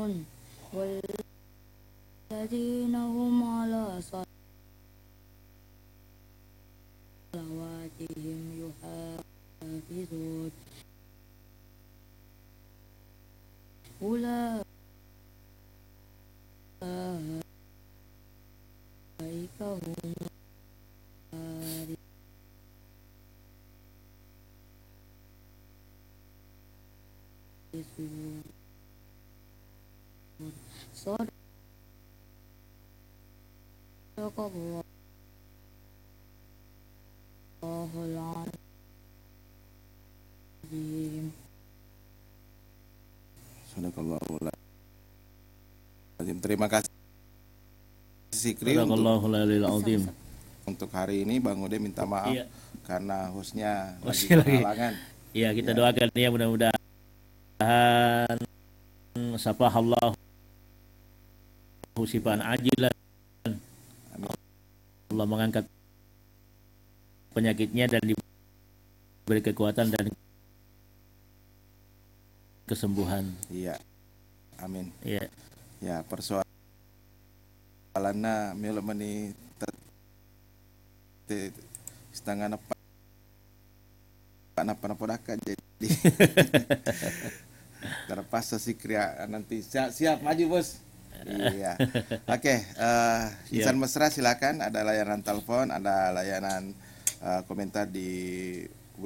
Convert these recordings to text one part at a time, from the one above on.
والذين هم على صلواتهم يحافظون أولئك هم الوارثون صدق الله العظيم. Sadaqallahul azim. Terima kasih Sikri Sadaqallahul azim. untuk hari ini. Bang Ude minta maaf Iya. karena hostnya lagi Hostnya lagi. berhalangan. Iya, kita Ya. doakan ya mudah-mudahan safahallahu sifan ajilan. Amin. Allah mengangkat penyakitnya dan diberi kekuatan dan kesembuhan. Iya. Amin. Iya. Ya, persoalannya mila meni setengah napa podaka jadi terlepas Sikri nanti siap maju bos. Iya. Oke, Insan Mesra silakan, ada layanan telepon, ada layanan komentar di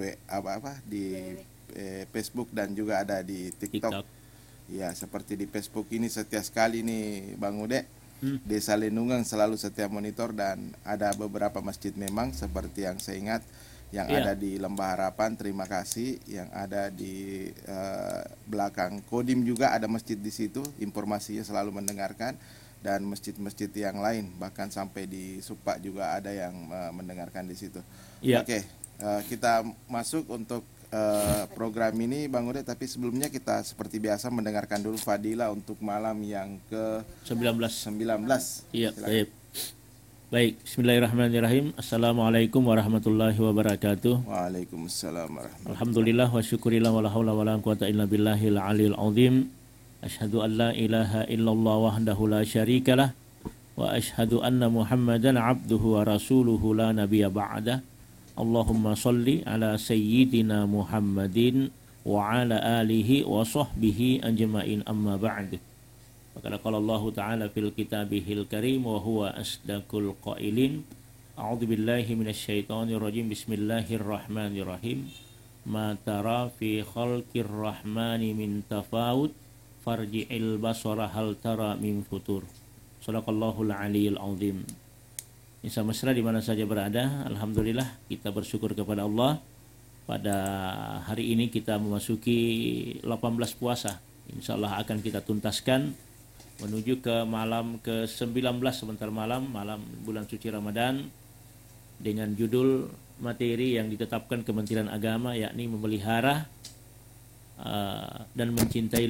di Facebook dan juga ada di TikTok. Ya, seperti di Facebook ini setiap sekali nih Bang Ude, Desa Lindungan selalu setia monitor dan ada beberapa masjid memang seperti yang saya ingat yang ada di Lembah Harapan, terima kasih, yang ada di belakang Kodim juga ada masjid di situ, informasinya selalu mendengarkan, dan masjid-masjid yang lain bahkan sampai di Supak juga ada yang mendengarkan di situ. Oke, kita masuk untuk program ini Bang Ude, tapi sebelumnya kita seperti biasa mendengarkan dulu Fadilah untuk malam yang ke-19. Iya, baik. Bismillahirrahmanirrahim. Assalamualaikum warahmatullahi wabarakatuh. Waalaikumsalam warahmatullahi. Alhamdulillah wa syukurillah wa la haula wa la quwata illa billahil aliyil azim. Asyhadu an la ilaha illallah wahdahu la syarikalah wa asyhadu anna Muhammadan abduhu wa rasuluhu la nabiyya ba'dah. Allahumma salli ala sayyidina Muhammadin wa ala alihi wa sahbihi ajma'in, amma ba'du. Maka qala Allah Ta'ala fil kitabihil karim wa huwa asdaqul qailin. A'udzu billahi minasyaitonir rajim. Bismillahirrahmanirrahim. Ma tara fi khalqir rahmani min tafawut farji'il basara hal tara min futur. Shadaqallahul aliyil azim. Insan Mesra di mana saja berada, alhamdulillah kita bersyukur kepada Allah. Pada hari ini kita memasuki 18 puasa. Insyaallah akan kita tuntaskan menuju ke malam ke-19 sebentar malam bulan suci Ramadan, dengan judul materi yang ditetapkan Kementerian Agama, yakni memelihara dan mencintai